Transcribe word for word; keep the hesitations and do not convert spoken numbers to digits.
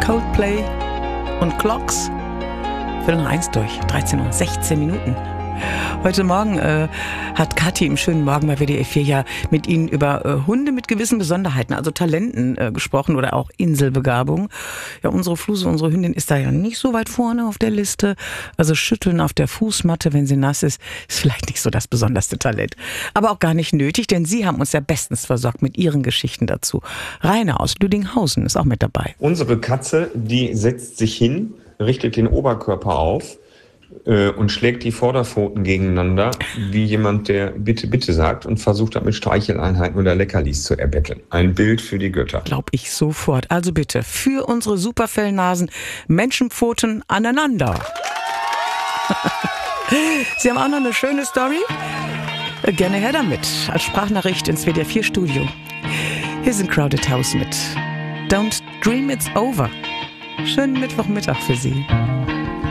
Coldplay und Clocks. Viertel nach eins durch, dreizehn Uhr, sechzehn Minuten. Heute Morgen äh, hat Kathi im schönen Morgen bei W D R vier ja mit Ihnen über äh, Hunde mit gewissen Besonderheiten, also Talenten äh, gesprochen oder auch Inselbegabung. Ja, unsere Fluse, unsere Hündin ist da ja nicht so weit vorne auf der Liste. Also Schütteln auf der Fußmatte, wenn sie nass ist, ist vielleicht nicht so das besonderste Talent. Aber auch gar nicht nötig, denn Sie haben uns ja bestens versorgt mit Ihren Geschichten dazu. Rainer aus Lüdinghausen ist auch mit dabei. Unsere Katze, die setzt sich hin, richtet den Oberkörper auf und schlägt die Vorderpfoten gegeneinander, wie jemand, der Bitte, Bitte sagt und versucht damit Streicheleinheiten oder Leckerlis zu erbetteln. Ein Bild für die Götter. Glaub ich sofort. Also bitte, für unsere Superfellnasen, Menschenpfoten aneinander. Sie haben auch noch eine schöne Story? Gerne her damit, als Sprachnachricht ins W D R vier Studio. Hier sind Crowded House mit Don't Dream It's Over. Schönen Mittwochmittag für Sie.